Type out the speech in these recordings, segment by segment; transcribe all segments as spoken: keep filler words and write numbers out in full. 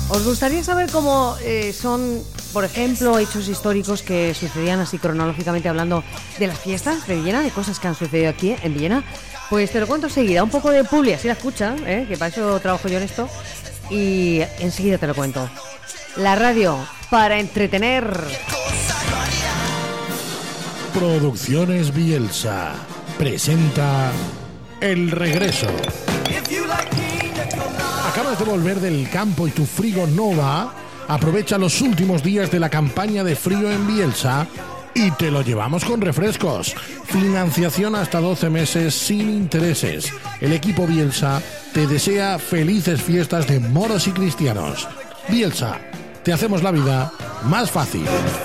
¿Os gustaría saber cómo eh, son, por ejemplo, hechos históricos que sucedían así cronológicamente hablando de las fiestas de Villena, de cosas que han sucedido aquí en Villena? Pues te lo cuento enseguida, un poco de publi, así la escucha, ¿eh? Que para eso trabajo yo en esto, y enseguida te lo cuento. La radio, para entretener. Producciones Bielsa presenta El Regreso. ¿Acabas de volver del campo y tu frigo no va? Aprovecha los últimos días de la campaña de frío en Bielsa y te lo llevamos con refrescos. Financiación hasta doce meses sin intereses. El equipo Bielsa te desea felices fiestas de moros y cristianos. Bielsa, te hacemos la vida más fácil.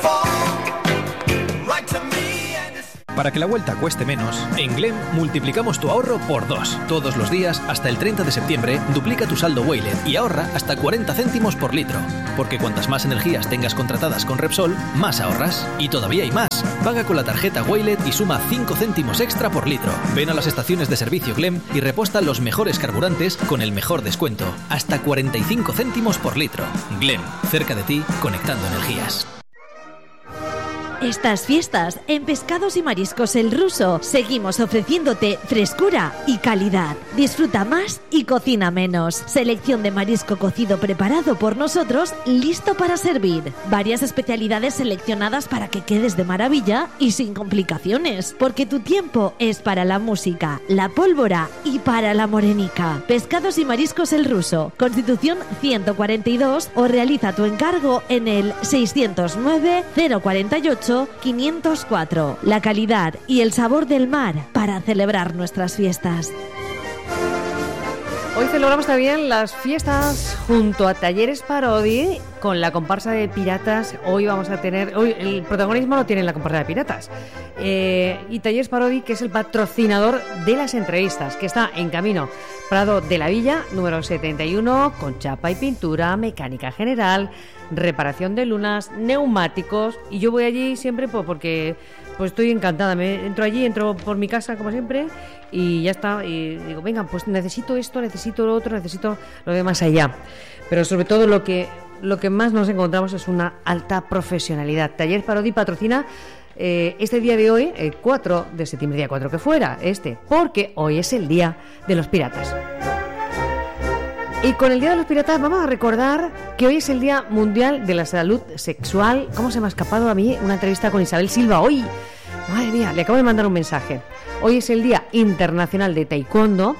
Para que la vuelta cueste menos, en Glem multiplicamos tu ahorro por dos. Todos los días, hasta el treinta de septiembre, duplica tu saldo Waylet y ahorra hasta cuarenta céntimos por litro. Porque cuantas más energías tengas contratadas con Repsol, más ahorras. Y todavía hay más. Paga con la tarjeta Waylet y suma cinco céntimos extra por litro. Ven a las estaciones de servicio Glem y reposta los mejores carburantes con el mejor descuento. Hasta cuarenta y cinco céntimos por litro. Glem, cerca de ti, conectando energías. Estas fiestas, en Pescados y Mariscos El Ruso, seguimos ofreciéndote frescura y calidad. Disfruta más y cocina menos. Selección de marisco cocido preparado por nosotros, listo para servir. Varias especialidades seleccionadas para que quedes de maravilla y sin complicaciones. Porque tu tiempo es para la música, la pólvora y para la morenica. Pescados y Mariscos El Ruso, Constitución ciento cuarenta y dos, o realiza tu encargo en el seiscientos nueve, cero cuarenta y ocho, quinientos cuatro. La calidad y el sabor del mar para celebrar nuestras fiestas. Hoy celebramos también las fiestas junto a Talleres Parodi con la comparsa de piratas. Hoy vamos a tener, hoy el protagonismo lo tiene la comparsa de piratas. Eh, y Talleres Parodi, que es el patrocinador de las entrevistas, que está en camino. Prado de la Villa, número setenta y uno, con chapa y pintura, mecánica general, reparación de lunas, neumáticos. Y yo voy allí siempre pues, porque pues estoy encantada. Me entro allí, entro por mi casa como siempre y ya está. Y digo, venga, pues necesito esto, necesito lo otro, necesito lo de más allá. Pero sobre todo lo que, lo que más nos encontramos es una alta profesionalidad. Talleres Parodi patrocina Eh, este día de hoy, el cuatro de septiembre, día cuatro que fuera, este, porque hoy es el Día de los Piratas. Y con el Día de los Piratas vamos a recordar que hoy es el Día Mundial de la Salud Sexual. ¿Cómo se me ha escapado a mí una entrevista con Isabel Silva hoy? Madre mía, le acabo de mandar un mensaje. Hoy es el Día Internacional de Taekwondo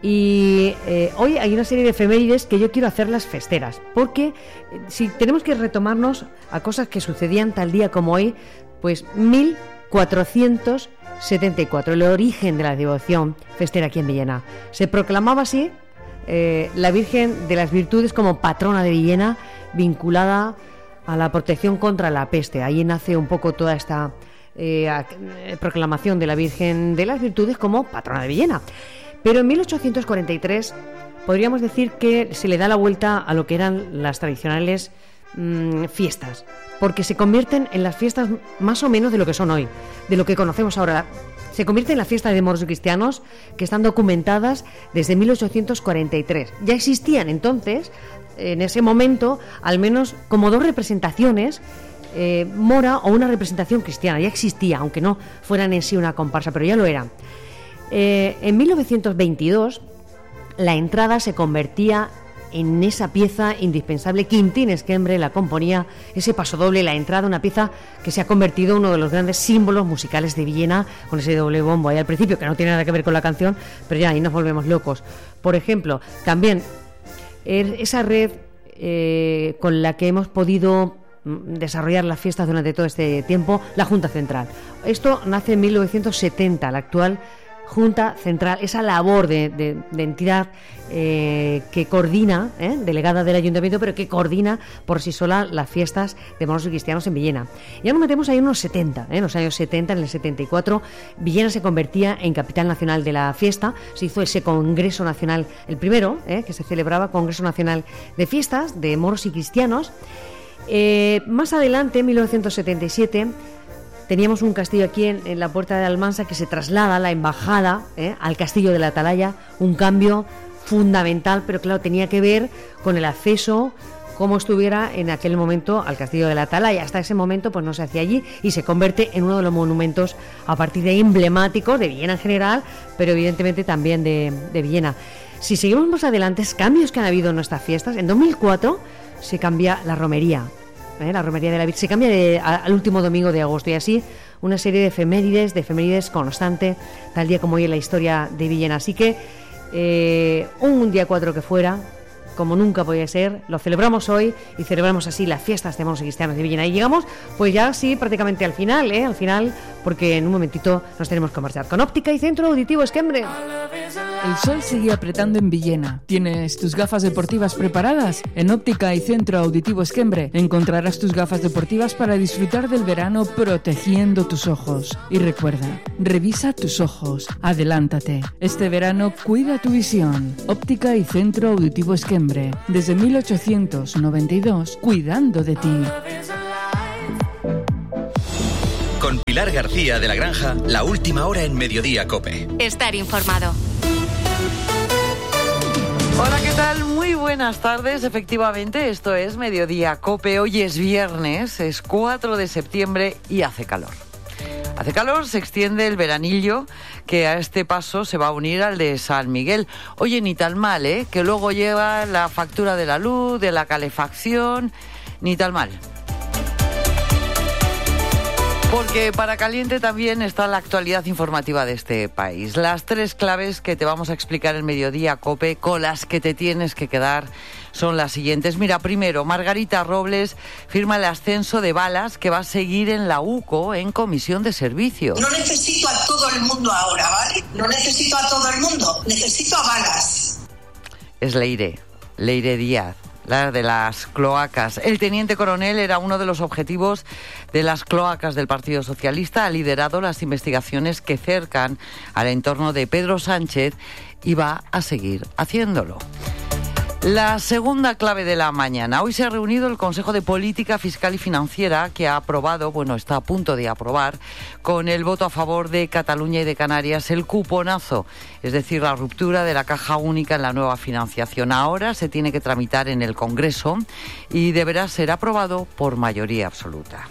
y eh, hoy hay una serie de efemérides que yo quiero hacerlas festeras, porque eh, si tenemos que retomarnos a cosas que sucedían tal día como hoy, pues mil cuatrocientos setenta y cuatro, el origen de la devoción festera aquí en Villena. Se proclamaba así eh, la Virgen de las Virtudes como patrona de Villena, vinculada a la protección contra la peste. Ahí nace un poco toda esta eh, proclamación de la Virgen de las Virtudes como patrona de Villena. Pero en mil ochocientos cuarenta y tres podríamos decir que se le da la vuelta a lo que eran las tradicionales mmm, fiestas, porque se convierten en las fiestas más o menos de lo que son hoy, de lo que conocemos ahora. Se convierten en las fiestas de moros y cristianos que están documentadas desde mil ochocientos cuarenta y tres. Ya existían entonces, en ese momento, al menos como dos representaciones eh, mora o una representación cristiana. Ya existía, aunque no fueran en sí una comparsa, pero ya lo eran. Eh, en mil novecientos veintidós la entrada se convertía en esa pieza indispensable. Quintín Esquembre la componía, ese pasodoble, la entrada, una pieza que se ha convertido en uno de los grandes símbolos musicales de Villena, con ese doble bombo ahí al principio, que no tiene nada que ver con la canción, pero ya ahí nos volvemos locos. Por ejemplo, también esa red eh, con la que hemos podido desarrollar las fiestas durante todo este tiempo, la Junta Central. Esto nace en mil novecientos setenta, la actual Junta Central, esa labor de, de, de entidad eh, que coordina, eh, delegada del Ayuntamiento, pero que coordina por sí sola las fiestas de moros y cristianos en Villena. Ya nos metemos ahí en los setenta, eh, en los años setenta, en el setenta y cuatro, Villena se convertía en capital nacional de la fiesta. Se hizo ese Congreso Nacional, el primero, eh, que se celebraba, Congreso Nacional de Fiestas de Moros y Cristianos. Eh, más adelante, en mil novecientos setenta y siete, teníamos un castillo aquí en, en la Puerta de Almansa que se traslada la embajada eh, al castillo de la Atalaya, un cambio fundamental, pero claro, tenía que ver con el acceso, como estuviera en aquel momento al castillo de la Atalaya. Hasta ese momento pues no se hacía allí y se convierte en uno de los monumentos a partir de ahí emblemáticos de Villena en general, pero evidentemente también de, de Villena. Si seguimos más adelante, cambios que han habido en nuestras fiestas. En dos mil cuatro se cambia la romería, ¿eh? La romería de la Virgen se cambia de, a, al último domingo de agosto, y así una serie de efemérides, de efemérides constante, tal día como hoy en la historia de Villena. Así que eh, un día cuatro que fuera, como nunca podía ser, lo celebramos hoy y celebramos así las fiestas de monos y cristianos de Villena. Y llegamos pues ya sí prácticamente al final, ¿eh? Al final, porque en un momentito nos tenemos que marchar con Óptica y Centro Auditivo Esquembre. El sol sigue apretando en Villena. ¿Tienes tus gafas deportivas preparadas? En Óptica y Centro Auditivo Esquembre encontrarás tus gafas deportivas para disfrutar del verano protegiendo tus ojos. Y recuerda, revisa tus ojos, adelántate. Este verano cuida tu visión. Óptica y Centro Auditivo Esquembre, desde mil ochocientos noventa y dos, cuidando de ti. Con Pilar García de la Granja, la última hora en Mediodía COPE. Estar informado. Hola, ¿qué tal? Muy buenas tardes. Efectivamente, esto es Mediodía COPE. Hoy es viernes, es cuatro de septiembre y hace calor. Hace calor, se extiende el veranillo, que a este paso se va a unir al de San Miguel. Oye, ni tan mal, ¿eh? Que luego lleva la factura de la luz, de la calefacción, ni tan mal. Porque para caliente también está la actualidad informativa de este país. Las tres claves que te vamos a explicar en Mediodía COPE, con las que te tienes que quedar, son las siguientes. Mira, primero, Margarita Robles firma el ascenso de Balas, que va a seguir en la UCO en comisión de servicios. No necesito a todo el mundo ahora, ¿vale? No necesito a todo el mundo, necesito a Balas. Es Leire, Leire Díaz, la de las cloacas. El teniente coronel era uno de los objetivos de las cloacas del Partido Socialista. Ha liderado las investigaciones que cercan al entorno de Pedro Sánchez y va a seguir haciéndolo. La segunda clave de la mañana. Hoy se ha reunido el Consejo de Política Fiscal y Financiera, que ha aprobado, bueno, está a punto de aprobar, con el voto a favor de Cataluña y de Canarias, el cuponazo, es decir, la ruptura de la caja única en la nueva financiación. Ahora se tiene que tramitar en el Congreso y deberá ser aprobado por mayoría absoluta.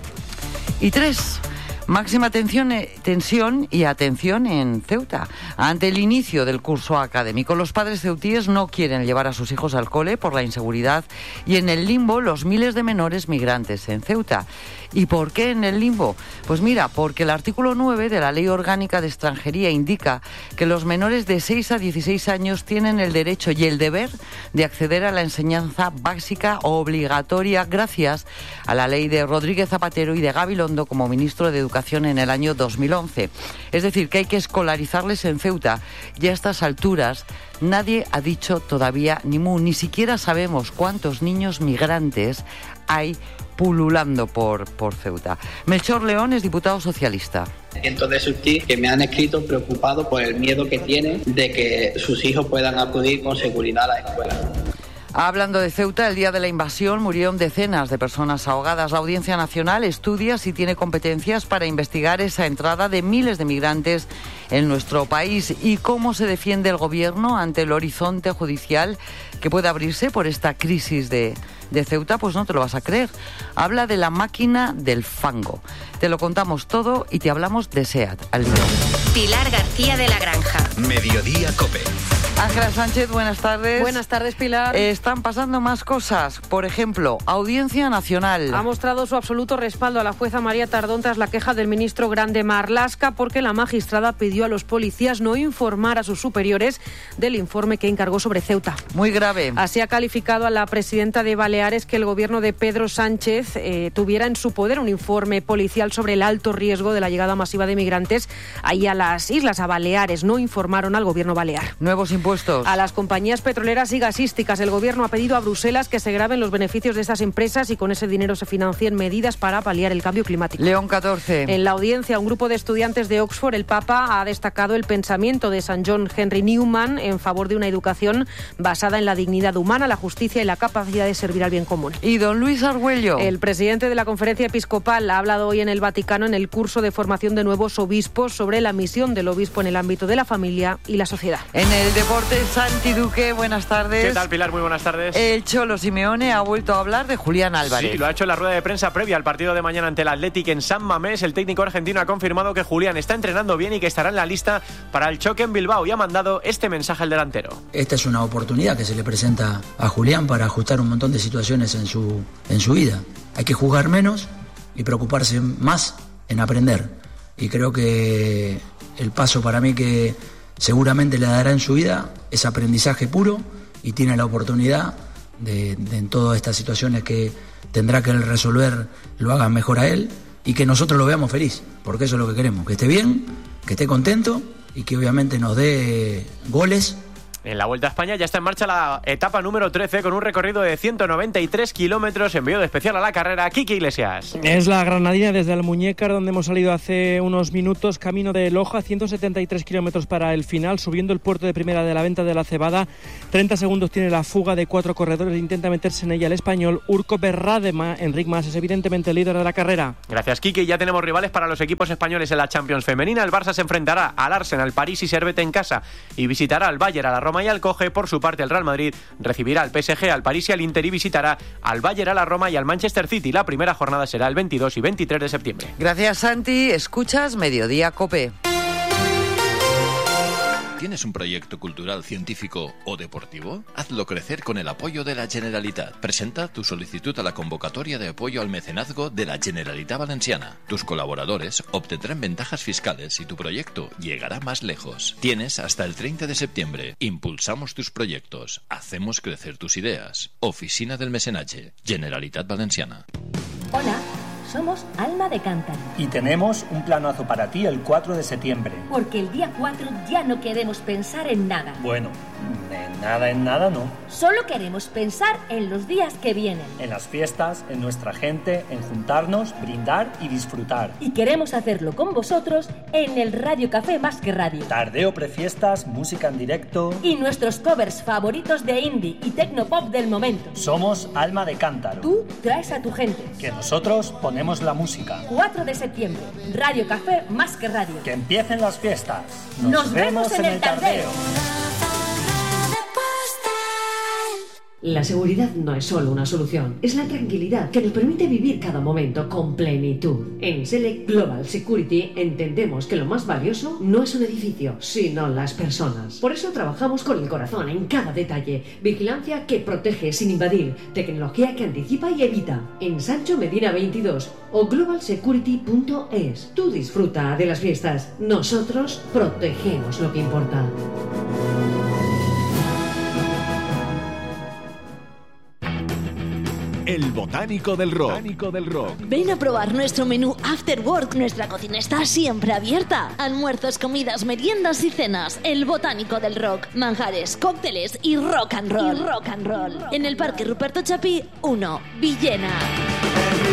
Y tres. Máxima tensión, tensión y atención en Ceuta. Ante el inicio del curso académico, los padres ceutíes no quieren llevar a sus hijos al cole por la inseguridad y en el limbo los miles de menores migrantes en Ceuta. ¿Y por qué en el limbo? Pues mira, porque el artículo nueve de la Ley Orgánica de Extranjería indica que los menores de seis a dieciséis años tienen el derecho y el deber de acceder a la enseñanza básica obligatoria gracias a la ley de Rodríguez Zapatero y de Gabilondo como ministro de Educación en el año dos mil once. Es decir, que hay que escolarizarles en Ceuta y a estas alturas nadie ha dicho todavía ni mu, ni siquiera sabemos cuántos niños migrantes hay pululando por, por Ceuta. Melchor León es diputado socialista. Cientos de sus tíos que me han escrito preocupados por el miedo que tienen de que sus hijos puedan acudir con seguridad a la escuela. Hablando de Ceuta, el día de la invasión murieron decenas de personas ahogadas. La Audiencia Nacional estudia si tiene competencias para investigar esa entrada de miles de migrantes en nuestro país y cómo se defiende el gobierno ante el horizonte judicial que puede abrirse por esta crisis de, de Ceuta. Pues no te lo vas a creer. Habla de la máquina del fango. Te lo contamos todo y te hablamos de SEAT. Al lío. Pilar García de la Granja. Mediodía COPE. Ángela Sánchez, buenas tardes. Buenas tardes, Pilar. Eh, están pasando más cosas. Por ejemplo, Audiencia Nacional ha mostrado su absoluto respaldo a la jueza María Tardón tras la queja del ministro Grande Marlaska, porque la magistrada pidió a los policías no informar a sus superiores del informe que encargó sobre Ceuta. Muy grave. Así ha calificado a la presidenta de Baleares que el gobierno de Pedro Sánchez eh, tuviera en su poder un informe policial sobre el alto riesgo de la llegada masiva de migrantes ahí a las islas, a Baleares. No informaron al gobierno balear. Nuevos impuestos. A las compañías petroleras y gasísticas. El gobierno ha pedido a Bruselas que se graben los beneficios de estas empresas y con ese dinero se financien medidas para paliar el cambio climático. León catorce. En la audiencia, un grupo de estudiantes de Oxford, el Papa, ha destacado el pensamiento de San John Henry Newman en favor de una educación basada en la dignidad humana, la justicia y la capacidad de servir al bien común. Y don Luis Argüello. El presidente de la Conferencia Episcopal ha hablado hoy en el Vaticano en el curso de formación de nuevos obispos sobre la misión del obispo en el ámbito de la familia y la sociedad. En el deporte deportes, Santi Duque, buenas tardes. ¿Qué tal, Pilar? Muy buenas tardes. El Cholo Simeone ha vuelto a hablar de Julián Álvarez. Sí, lo ha hecho en la rueda de prensa previa al partido de mañana ante el Athletic en San Mamés. El técnico argentino ha confirmado que Julián está entrenando bien y que estará en la lista para el choque en Bilbao, y ha mandado este mensaje al delantero. Esta es una oportunidad que se le presenta a Julián para ajustar un montón de situaciones en su, en su vida. Hay que jugar menos y preocuparse más en aprender. Y creo que el paso para mí que seguramente le dará en su vida es aprendizaje puro, y tiene la oportunidad de, de en todas estas situaciones que tendrá que él resolver, lo hagan mejor a él, y que nosotros lo veamos feliz, porque eso es lo que queremos, que esté bien, que esté contento y que obviamente nos dé goles. En la Vuelta a España ya está en marcha la etapa número trece, con un recorrido de ciento noventa y tres kilómetros. Envío de especial a la carrera, Kiki Iglesias. Es la granadina desde Almuñécar, donde hemos salido hace unos minutos, camino de Loja, ciento setenta y tres kilómetros para el final, subiendo el puerto de primera de la Venta de la Cebada. treinta segundos tiene la fuga de cuatro corredores, intenta meterse en ella el español Urco Berradema. Enric Mas es evidentemente el líder de la carrera. Gracias, Kiki. Ya tenemos rivales para los equipos españoles en la Champions femenina. El Barça se enfrentará al Arsenal, París y Servette en casa, y visitará al Bayern, a la Roma y al Coge. Por su parte, el Real Madrid recibirá al P S G, al París y al Inter, y visitará al Bayern, a la Roma y al Manchester City. La primera jornada será el veintidós y veintitrés de septiembre. Gracias, Santi. Escuchas Mediodía COPE. ¿Tienes un proyecto cultural, científico o deportivo? Hazlo crecer con el apoyo de la Generalitat. Presenta tu solicitud a la convocatoria de apoyo al mecenazgo de la Generalitat Valenciana. Tus colaboradores obtendrán ventajas fiscales y tu proyecto llegará más lejos. Tienes hasta el treinta de septiembre. Impulsamos tus proyectos. Hacemos crecer tus ideas. Oficina del Mecenatge. Generalitat Valenciana. Hola. Somos Alma de Cántaro. Y tenemos un planazo para ti el cuatro de septiembre. Porque el día cuatro ya no queremos pensar en nada. Bueno, en nada, en nada no. Solo queremos pensar en los días que vienen. En las fiestas, en nuestra gente, en juntarnos, brindar y disfrutar. Y queremos hacerlo con vosotros en el Radio Café Más que Radio. Tardeo prefiestas, música en directo. Y nuestros covers favoritos de indie y tecnopop del momento. Somos Alma de Cántaro. Tú traes a tu gente. Que nosotros ponemos la música. cuatro de septiembre, Radio Café Más que Radio. Que empiecen las fiestas. Nos, Nos vemos, vemos en, en el tardeo. La seguridad no es solo una solución, es la tranquilidad que nos permite vivir cada momento con plenitud. En Select Global Security entendemos que lo más valioso no es un edificio, sino las personas. Por eso trabajamos con el corazón en cada detalle. Vigilancia que protege sin invadir, tecnología que anticipa y evita. En Sancho Medina veintidós o global security punto es. Tú disfruta de las fiestas, nosotros protegemos lo que importa. El Botánico del Rock. Botánico del Rock. Ven a probar nuestro menú After Work. Nuestra cocina está siempre abierta. Almuerzos, comidas, meriendas y cenas. El Botánico del Rock. Manjares, cócteles y rock and roll. Y rock and roll. En el Parque Ruperto Chapí uno, Villena.